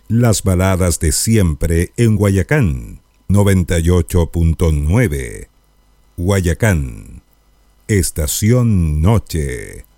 Las baladas de siempre en Guayacán, 98.9. Guayacán, Estación Noche.